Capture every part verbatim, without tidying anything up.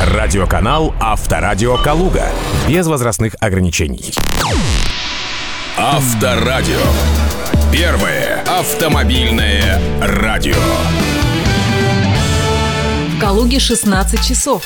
Радиоканал «Авторадио Калуга». Без возрастных ограничений. Авторадио. Первое автомобильное радио. В Калуге шестнадцать часов.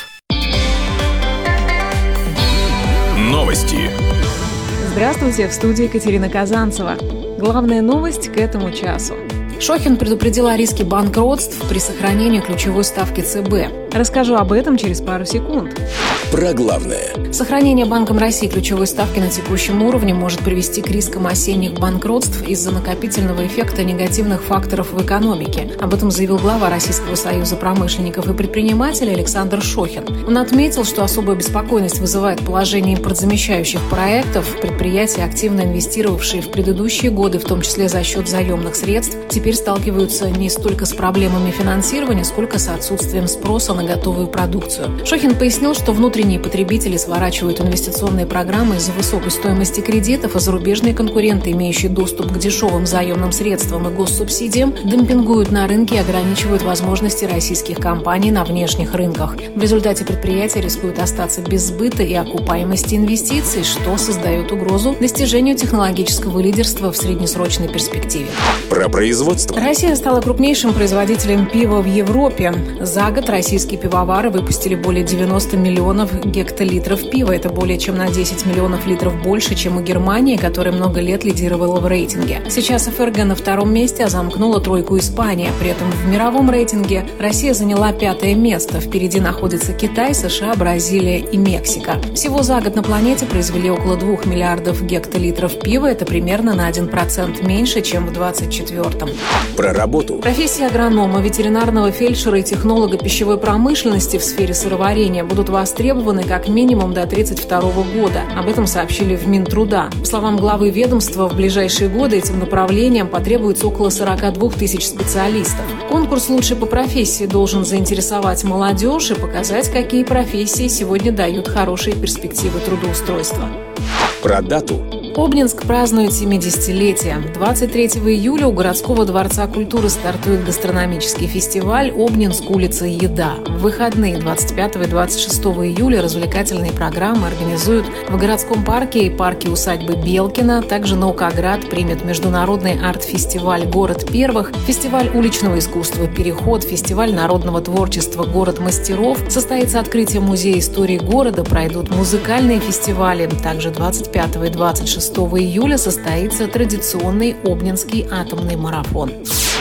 Новости. Здравствуйте, в студии Екатерина Казанцева. Главная новость к этому часу. Шохин предупредил о риске банкротств при сохранении ключевой ставки ЦБ. Расскажу об этом через пару секунд. Про главное. Сохранение Банком России ключевой ставки на текущем уровне может привести к рискам осенних банкротств из-за накопительного эффекта негативных факторов в экономике. Об этом заявил глава Российского союза промышленников и предпринимателей Александр Шохин. Он отметил, что особую беспокойность вызывает положение импортзамещающих проектов. Предприятия, активно инвестировавшие в предыдущие годы, в том числе за счет заемных средств, теперь сталкиваются не столько с проблемами финансирования, сколько с отсутствием спроса на готовую продукцию. Шохин пояснил, что внутренние потребители сворачивают инвестиционные программы из-за высокой стоимости кредитов, а зарубежные конкуренты, имеющие доступ к дешевым заемным средствам и госсубсидиям, демпингуют на рынке и ограничивают возможности российских компаний на внешних рынках. В результате предприятия рискуют остаться без сбыта и окупаемости инвестиций, что создает угрозу достижению технологического лидерства в среднесрочной перспективе. Про производство. Россия стала крупнейшим производителем пива в Европе. За год российские пивовары выпустили более девяноста миллионов гектолитров пива. Это более чем на десять миллионов литров больше, чем у Германии, которая много лет лидировала в рейтинге. Сейчас ФРГ на втором месте, а замкнула тройку Испания. При этом в мировом рейтинге Россия заняла пятое место. Впереди находятся Китай, США, Бразилия и Мексика. Всего за год на планете произвели около двух миллиардов гектолитров пива. Это примерно на один процент меньше, чем в двадцать четвёртом. Про работу. Профессии агронома, ветеринарного фельдшера и технолога пищевой промышленности в сфере сыроварения будут востребованы как минимум до тридцать второго года. Об этом сообщили в Минтруда. По словам главы ведомства, в ближайшие годы этим направлениям потребуется около сорок двух тысяч специалистов. Конкурс «Лучший по профессии» должен заинтересовать молодежь и показать, какие профессии сегодня дают хорошие перспективы трудоустройства. Про дату. Обнинск празднует семидесятилетие. двадцать третьего июля у городского дворца культуры стартует гастрономический фестиваль «Обнинск. Улица. Еда». В выходные двадцать пятого и двадцать шестого июля развлекательные программы организуют в городском парке и парке усадьбы Белкина. Также Наукоград примет международный арт-фестиваль «Город первых», фестиваль уличного искусства «Переход», фестиваль народного творчества «Город мастеров». Состоится открытие музея истории города, пройдут музыкальные фестивали. Также двадцать пятого и двадцать шестого июля состоится традиционный Обнинский атомный марафон.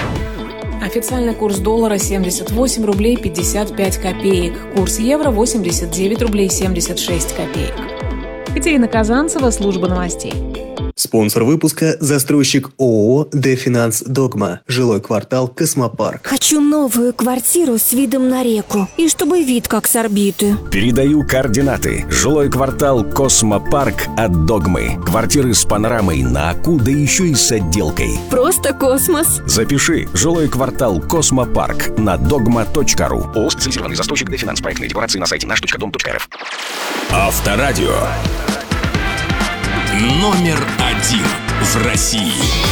Официальный курс доллара семьдесят восемь рублей пятьдесят пять копеек. Курс евро восемьдесят девять рублей семьдесят шесть копеек. Екатерина Казанцева, служба новостей. Спонсор выпуска – застройщик ООО «Дефинанс Догма». Жилой квартал «Космопарк». Хочу новую квартиру с видом на реку. И чтобы вид как с орбиты. Передаю координаты. Жилой квартал «Космопарк» от «Догмы». Квартиры с панорамой на Аку, да еще и с отделкой. Просто космос. Запиши. Жилой квартал «Космопарк» на догма точка ру. ООО «Специализированный застройщик Дефинанс». Проектные декорации на сайте наш точка дом точка рф. Авторадио. Номер один в России.